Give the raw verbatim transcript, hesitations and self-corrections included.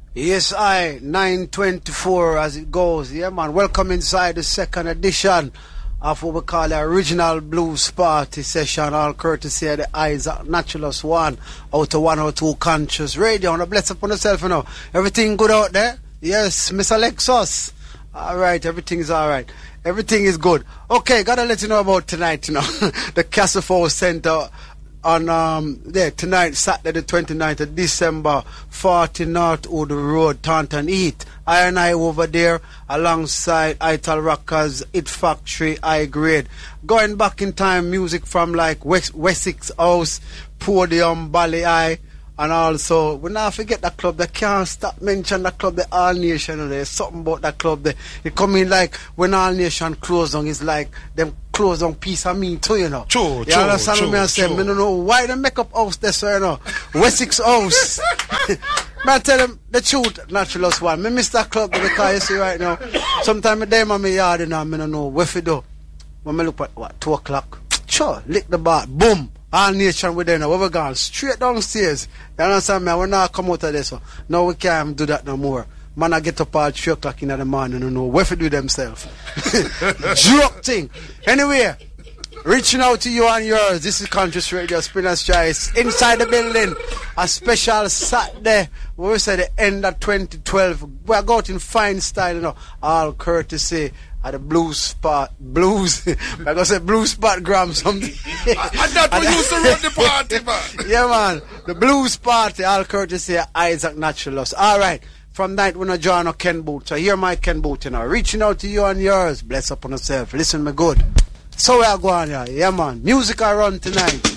Yes, I, nine twenty-four as it goes. Yeah, man. Welcome inside the second edition of what we call the original blues party session, all courtesy of the Isaac Naturalist One out of one oh two Conscious Radio. And bless upon yourself, you know. Everything good out there? Yes, Miss Alexis. All right, everything is all right. Everything is good. Okay, gotta let you know about tonight, you know. The Castleford Center on um there tonight, Saturday the twenty-ninth of December, forty North Wood Road, Taunton Heath. I and I over there alongside Ital Rockers, It Factory, High Grade. Going back in time, music from like West, Wessex House, Podium, Bally Eye, and also we not forget that club. They can't stop mention that club, the All Nation. There's something about that club there. It come in like when All Nation closed down, it's like them close down piece of me too, you know. True, you true, understand true, what I'm saying? true. I don't know why they make up house there, so you know. Wessex House. Man, tell them the truth, Naturalist One. Me miss that club because you see right now, sometimes I day in my yard and I don't know what to do. When I look at what, two o'clock, sure, lick the bar, boom. All Nation with them now. We're gone straight downstairs. You understand me? We're not come out of this one. No, we can't do that no more. Man, I get up at three o'clock in the morning and know what to do themselves. Joke thing. Anyway, reaching out to you and yours. This is Conscious Radio, Spinner's Choice. Inside the building, a special Saturday. We say the end of twenty twelve. We're going in fine style, you know. All courtesy at the blues spot, blues. I'm gonna say blues spot gram something. And that we used to run the party, man. Yeah, man. The blues party, all courtesy of Isaac Naturalist. All right. From night when I join a Ken Boot. So hear my Ken Boot, you know. Reaching out to you and yours. Bless upon yourself. Listen me good. So we are going, yeah. Yeah, man. Music I run tonight.